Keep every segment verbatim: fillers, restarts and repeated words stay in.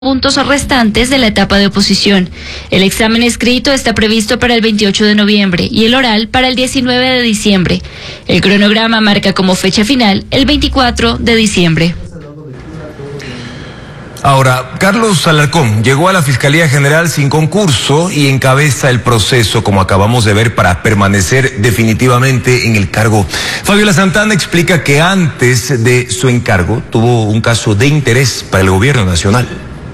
puntos restantes de la etapa de oposición. El examen escrito está previsto para el veintiocho de noviembre y el oral para el diecinueve de diciembre. El cronograma marca como fecha final el veinticuatro de diciembre. Ahora, Carlos Alarcón llegó a la Fiscalía General sin concurso y encabeza el proceso, como acabamos de ver, para permanecer definitivamente en el cargo. Fabiola Santana explica que antes de su encargo tuvo un caso de interés para el gobierno nacional.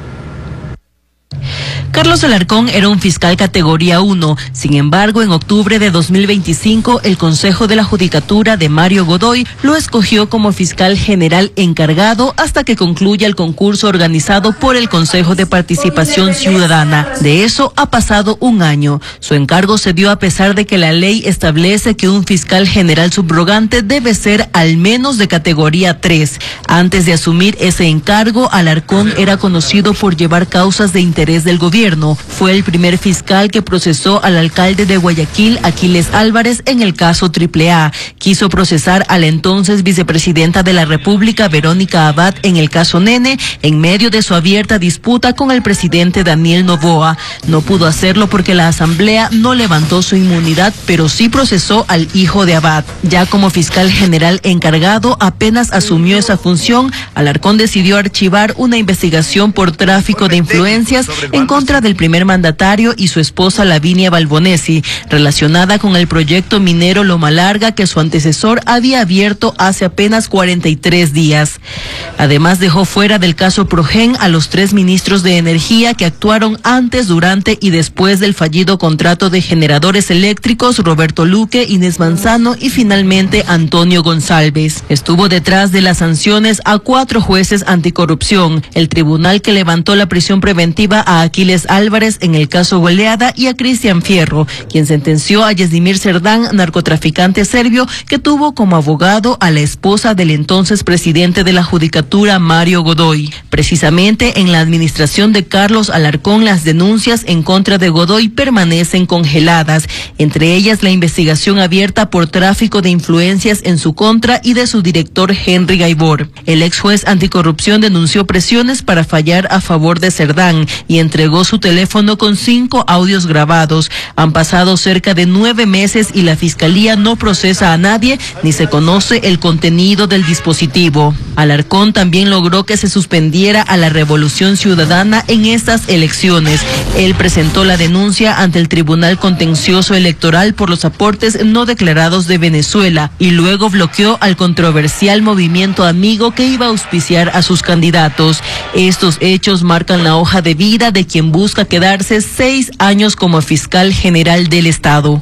Carlos Alarcón era un fiscal categoría uno. Sin embargo, en octubre de dos mil veinticinco, el Consejo de la Judicatura de Mario Godoy lo escogió como fiscal general encargado hasta que concluya el concurso organizado por el Consejo de Participación Ciudadana. De eso ha pasado un año. Su encargo se dio a pesar de que la ley establece que un fiscal general subrogante debe ser al menos de categoría tres. Antes de asumir ese encargo, Alarcón era conocido por llevar causas de interés del gobierno. Fue el primer fiscal que procesó al alcalde de Guayaquil, Aquiles Álvarez, en el caso Triple A. Quiso procesar a la entonces vicepresidenta de la República, Verónica Abad, en el caso Nene, en medio de su abierta disputa con el presidente Daniel Noboa. No pudo hacerlo porque la Asamblea no levantó su inmunidad, pero sí procesó al hijo de Abad. Ya como fiscal general encargado, apenas asumió esa función, Alarcón decidió archivar una investigación por tráfico de influencias en contra del primer mandatario y su esposa Lavinia Balbonesi, relacionada con el proyecto minero Loma Larga que su antecesor había abierto hace apenas cuarenta y tres días. Además, dejó fuera del caso Progen a los tres ministros de Energía que actuaron antes, durante y después del fallido contrato de generadores eléctricos, Roberto Luque, Inés Manzano y finalmente Antonio González. Estuvo detrás de las sanciones a cuatro jueces anticorrupción, el tribunal que levantó la prisión preventiva a Aquiles Álvarez en el caso Goleada y a Cristian Fierro, quien sentenció a Yesdimir Cerdán, narcotraficante serbio, que tuvo como abogado a la esposa del entonces presidente de la Judicatura, Mario Godoy. Precisamente en la administración de Carlos Alarcón, las denuncias en contra de Godoy permanecen congeladas, entre ellas la investigación abierta por tráfico de influencias en su contra y de su director Henry Gaibor. El ex juez anticorrupción denunció presiones para fallar a favor de Cerdán y entregó su teléfono con cinco audios grabados. Han pasado cerca de nueve meses y la fiscalía no procesa a nadie ni se conoce el contenido del dispositivo. Alarcón también logró que se suspendiera a la Revolución Ciudadana en estas elecciones. Él presentó la denuncia ante el Tribunal Contencioso Electoral por los aportes no declarados de Venezuela y luego bloqueó al controversial Movimiento Amigo que iba a auspiciar a sus candidatos. Estos hechos marcan la hoja de vida de quien busca quedarse seis años como fiscal general del Estado.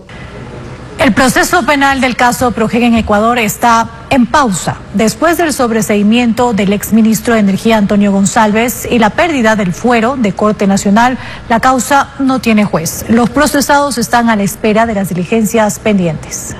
El proceso penal del caso Progen en Ecuador está en pausa después del sobreseimiento del exministro de Energía Antonio González y la pérdida del fuero de Corte Nacional. La causa no tiene juez. Los procesados están a la espera de las diligencias pendientes.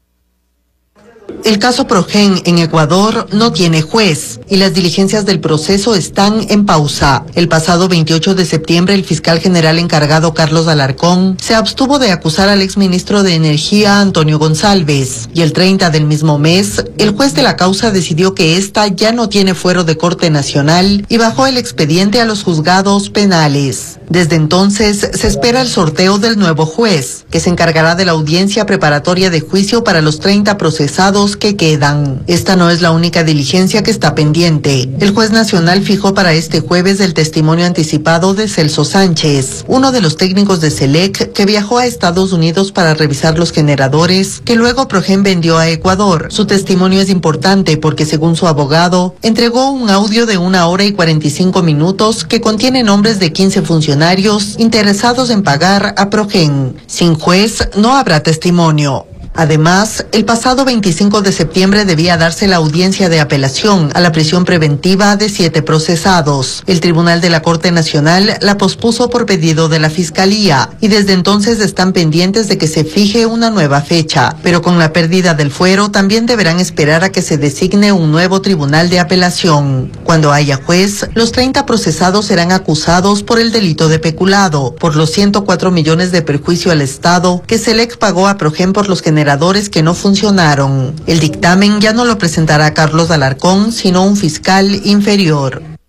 El caso Progen en Ecuador no tiene juez y las diligencias del proceso están en pausa. El pasado veintiocho de septiembre, el fiscal general encargado Carlos Alarcón se abstuvo de acusar al exministro de Energía Antonio González y el treinta del mismo mes, el juez de la causa decidió que esta ya no tiene fuero de Corte Nacional y bajó el expediente a los juzgados penales. Desde entonces se espera el sorteo del nuevo juez, que se encargará de la audiencia preparatoria de juicio para los treinta procesados que quedan. Esta no es la única diligencia que está pendiente. El juez nacional fijó para este jueves el testimonio anticipado de Celso Sánchez, uno de los técnicos de SELEC que viajó a Estados Unidos para revisar los generadores que luego Progen vendió a Ecuador. Su testimonio es importante porque, según su abogado, entregó un audio de una hora y cuarenta y cinco minutos que contiene nombres de quince funcionarios interesados en pagar a Progen. Sin juez no habrá testimonio. Además, el pasado veinticinco de septiembre debía darse la audiencia de apelación a la prisión preventiva de siete procesados. El Tribunal de la Corte Nacional la pospuso por pedido de la Fiscalía y desde entonces están pendientes de que se fije una nueva fecha. Pero con la pérdida del fuero también deberán esperar a que se designe un nuevo tribunal de apelación. Cuando haya juez, los treinta procesados serán acusados por el delito de peculado, por los ciento cuatro millones de perjuicio al Estado que SELEC pagó a Progen por los generadores que no funcionaron. El dictamen ya no lo presentará Carlos Alarcón, sino un fiscal inferior.